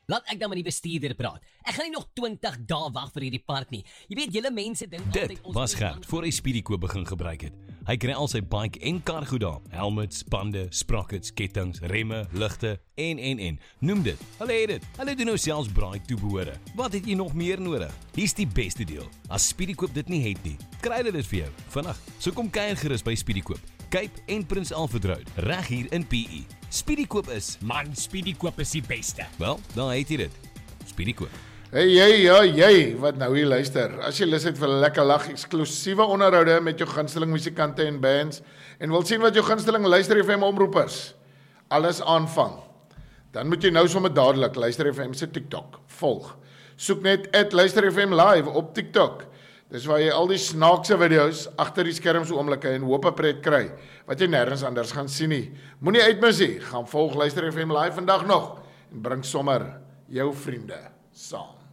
Laat ek dan met die bestuurder praat. Ek gaan nie nog 20 dae wag vir hierdie part nie. Jy weet, julle mense dink Dit was Gert voor hy Speedykoop begin gebruik het. Hy kry al sy bike en kar goed daar. Helmets, bande, sprockets, kettinge, remme, ligte en. Noem dit. Hulle het dit. Hulle doen nou selfs braai toebehore. Wat het jy nog meer nodig? Hier's die beste deel. As Speedykoop dit nie het nie, kry hulle dit vir jou vinnig. So kom kuier gerus by Speedykoop. Cape en Prins Alfred Road, reg hier in PE. Speedykoop is, Speedykoop is die beste. wel, dan het jy dit. Speedykoop. Hey, jy, wat nou hier luister. As jy lus het vir 'n lekker lag, eksklusiewe onderhoude met jou gunsteling musikante en bands en wil sien wat jou gunsteling Luister FM omroepers alles aanvang, dan moet jy nou sommer dadelik Luister FM se TikTok volg. Soek net @Luister FM live op TikTok. Dis waar jy al die snaakse video's agter die skerms oomblikke en hoop 'n pret kry wat jy nêrens anders gaan sien nie. Moenie uitmis nie. Gaan volg Luister FM live vandag nog en bring sommer jou vriende saam.